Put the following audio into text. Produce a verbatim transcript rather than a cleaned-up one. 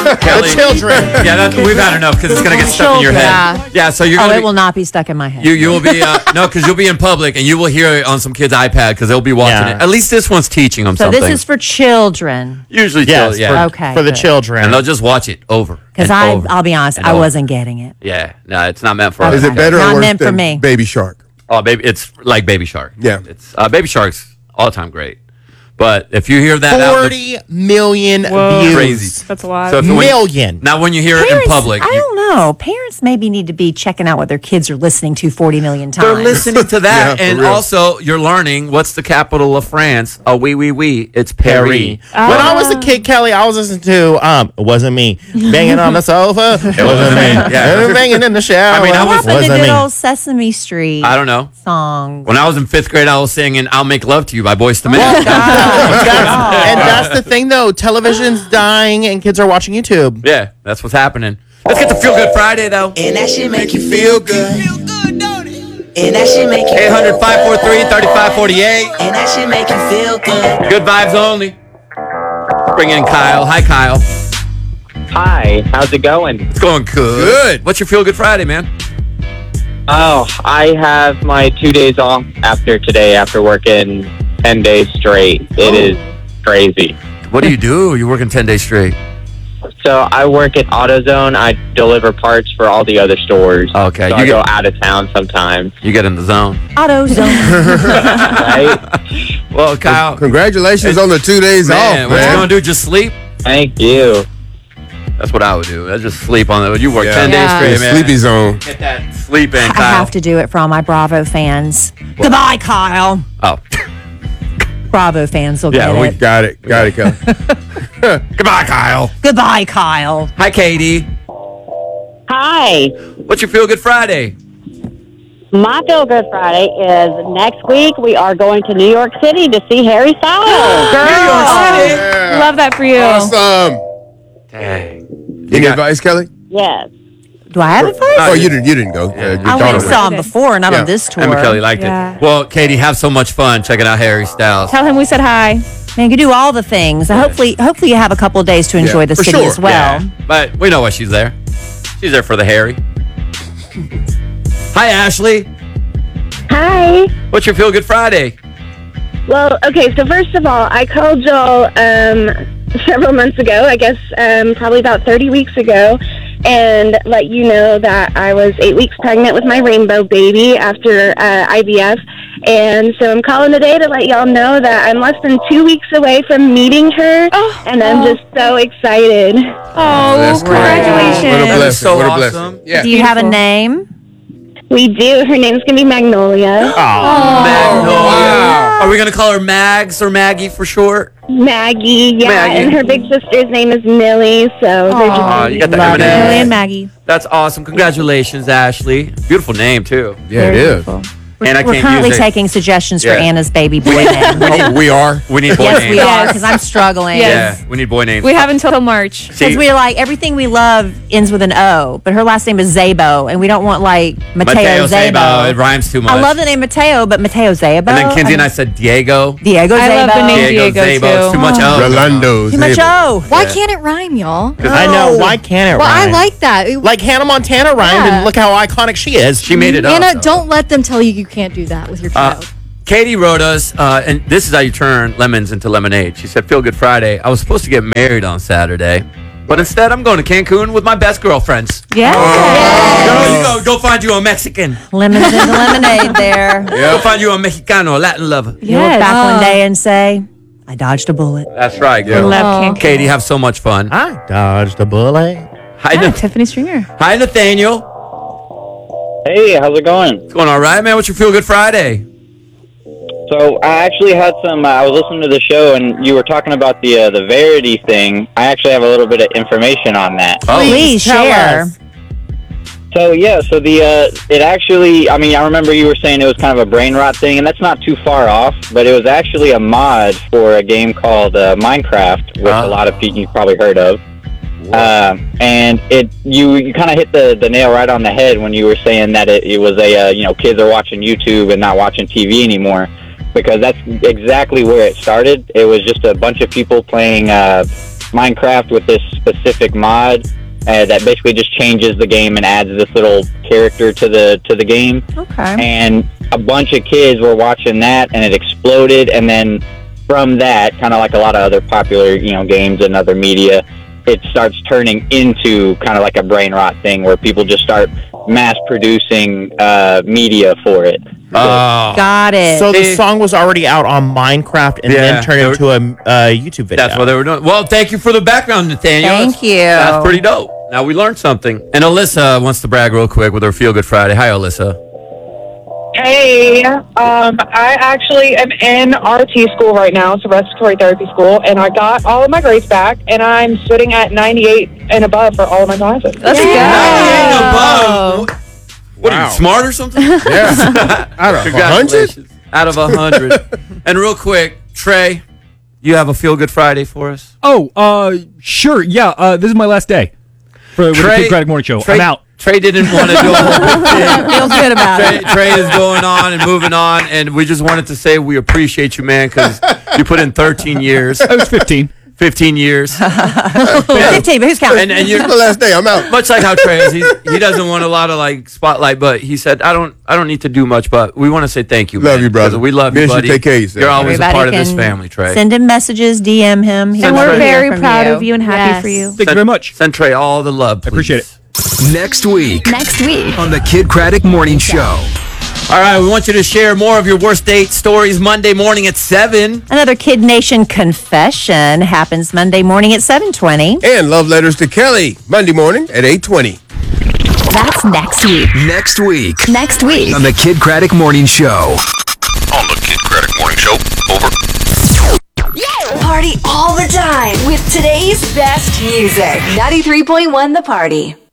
Kelly, the children. Yeah, that, we've had enough because it's gonna get stuck in your head. Yeah. Yeah, so you're Oh, gonna. it be, will not be stuck in my head. You you will be uh, no, because you'll be in public and you will hear it on some kid's iPad because they'll be watching Yeah. it. At least this one's teaching them so something. this is for children. Usually, Yes, children, yeah. for, Okay, for the good. children. And they'll just watch it over. Because and I, over I'll be honest, and I over. wasn't getting it. Yeah, no, it's not meant for Okay. us. Is it better Not or worse meant for than me. Baby Shark? Oh, baby, it's like Baby Shark. Yeah. it's uh, Baby Shark's all time great. But if you hear that, out in the- forty million views. crazy. That's a lot. So if when- Million. now, when you hear it in Parents, public, I you- don't know. Parents maybe need to be checking out what their kids are listening to forty million times. they're listening to that, Yeah, for and real. also you're learning what's the capital of France. Oh, oui, oui, oui. It's Perry. Paris. When I was a kid, Kelly, I was listening to um, it wasn't me banging on the sofa. It wasn't me. Yeah. And banging in the shower. I mean, I What was- happened to wasn't good me. old Sesame Street I don't know. songs? When I was in fifth grade, I was singing "I'll Make Love to You" by Boyz two Men. That's- and that's the thing, though. Television's dying, and kids are watching YouTube. Yeah, that's what's happening. Let's get to Feel Good Friday, though. And that shit make you feel good. Feel good, don't it? And that shit make you eight hundred, five four three, three five four eight. And that shit make you feel good. Good vibes only. Bring in Kyle. Hi, Kyle. Hi, how's it going? It's going good. Good. What's your Feel Good Friday, man? Oh, I have my two days off after today after working ten days straight. It is crazy. What do you do? You're working ten days straight. So I work at AutoZone. I deliver parts for all the other stores. Okay, So you I get- go out of town sometimes, You get in the zone. AutoZone. right? Well, Kyle, Congratulations on the two days man, off, what you man. gonna do? Just sleep? Thank you. That's what I would do. I just sleep on it. You work Yeah. ten Yeah. days straight, man. Sleepy zone. Get that sleep in, I Kyle. have to do it for all my Bravo fans. Goodbye, Kyle. Oh, Bravo fans will Yeah, get we it. Got it. Got it, Kelly. goodbye, Kyle. Goodbye, Kyle. Hi, Katie. Hi. What's your Feel Good Friday? My Feel Good Friday is next week. We are going to New York City to see Harry Styles. Yeah. Love that for you. Awesome. Dang. Any got- advice, Kelly? Yes. Do I have advice? Oh, you didn't. You didn't go. Uh, your I daughter went and went. saw him before, not Yeah. on this tour. Emma Kelly liked Yeah. it. Well, Katie, have so much fun checking out Harry Styles. Tell him we said hi. Man, you do all the things. Hopefully, hopefully you have a couple of days to enjoy the for city sure. as well. Yeah, but we know why she's there. She's there for the Harry. Hi, Ashley. Hi. What's your Feel Good Friday? Well, okay, so first of all, I called y'all um, several months ago, I guess um, probably about thirty weeks ago, and let you know that I was eight weeks pregnant with my rainbow baby after uh, I V F. And so I'm calling today to let y'all know that I'm less than two weeks away from meeting her, Oh. and I'm just so excited. Oh, That's great. congratulations. What a blessing. so what a awesome. blessing. Yeah. Do you have a name? We do. Her name's going to be Magnolia. Magnolia. Are we going to call her Mags or Maggie for short? Maggie, yeah, Maggie. and her big sister's name is Millie, so they're just Aw, you got the Love M and it. M's. Millie and Maggie. That's awesome. Congratulations, Ashley. Beautiful name, too. Yeah, it is. And I We're can't currently use it. taking suggestions Yeah. for Anna's baby boy name. Oh, we are. We need boy Yes, names. we are, Yes. because I'm struggling. Yes. Yeah, we need boy names. We have until March. See, Because we like everything we love ends with an O, but her last name is Zabo, and we don't want like Mateo, Mateo Zabo. Zabo. It rhymes too much. I love the name Mateo, but Mateo Zabo. And then Kinsey and I said Diego. Diego I Zabo. love the name Diego, Zabo. too. It's too much O. Rolando. Too much O. Why Yeah. can't it rhyme, y'all? I know. Why can't it Well, rhyme? I like that. It- Like Hannah Montana rhymed, Yeah. and look how iconic she is. She made it up. Anna, though. don't let them tell you you can't do that with your Uh, child. Katie wrote us, uh, and this is how you turn lemons into lemonade. She said, Feel Good Friday. I was supposed to get married on Saturday, but instead I'm going to Cancun with my best girlfriends. Yeah. Go, you go, go find you a Mexican. Lemons in the lemonade there. Go find you a Mexicano, a Latin lover. You look Yes. back one day and say, I dodged a bullet. That's right, We girl. love Cancun. Katie, have so much fun. I dodged a bullet. Hi, Hi, Nath- Tiffany Stringer. Hi, Nathaniel. Hey, how's it going? It's going all right, man. What's your Feel Good Friday? So I actually had some. Uh, I was listening to the show, and you were talking about the uh, the Verity thing. I actually have a little bit of information on that. Oh, Please tell share. us. So yeah, so the uh, it actually. I mean, I remember you were saying it was kind of a brain rot thing, and that's not too far off. But it was actually a mod for a game called uh, Minecraft, which Ah. a lot of people you've probably heard of. Uh, and it you you kind of hit the, the nail right on the head when you were saying that it, it was a uh, you know kids are watching YouTube and not watching T V anymore, because that's exactly where it started. It was just a bunch of people playing uh, Minecraft with this specific mod uh, that basically just changes the game and adds this little character to the to the game. Okay. And a bunch of kids were watching that, and it exploded. And then from that, kind of like a lot of other popular, you know, games and other media, it starts turning into kind of like a brain rot thing where people just start mass producing uh, media for it. Oh. Got it. So the Hey. song was already out on Minecraft and Yeah, then turned they were- into a uh, YouTube video. That's what they were doing. Well, thank you for the background, Nathaniel. Thank That's- you. That's pretty dope. Now we learned something. And Alyssa wants to brag real quick with her Feel Good Friday. Hi, Alyssa. Hey, um, I actually am in R T school right now, so respiratory therapy school, and I got all of my grades back, and I'm sitting at ninety-eight and above for all of my classes. Let's ninety-eight and go. above. What are Wow. you, smart or something? Yeah. Out of a hundred? Congratulations. Out of a hundred. And real quick, Trey, you have a Feel Good Friday for us? Oh, uh, sure. Yeah, uh, this is my last day for with the Trey- Kid Craddock Morning Show. Trey- I'm out. Trey didn't want to do a whole big thing. Feel good about Trey, it. Trey is going on and moving on, and we just wanted to say we appreciate you, man, because you put in thirteen years. I was fifteen. fifteen years. fifteen, but who's counting? And, and It's you my last day. I'm out. much like how Trey is, he's, he doesn't want a lot of like spotlight, but he said, I don't I don't need to do much, but we want to say thank you, Love man, you, brother. 'cause We love Man you, should buddy. take care of yourself. You're always a Everybody part of this can family, Trey. Send him messages, D M him. He And wants we're to hear very from proud of you and happy Yes. for you. Thank you very much. Send Trey all the love, please. I appreciate it. Next week Next week. on the Kid Craddock Morning Show. All right, we want you to share more of your worst date stories Monday morning at seven. Another Kid Nation confession happens Monday morning at seven twenty. And love letters to Kelly Monday morning at eight twenty. That's next week. Next week Next week. on the Kid Craddock Morning Show. On the Kid Craddock Morning Show. Over. Party all the time with today's best music. ninety-three point one The Party.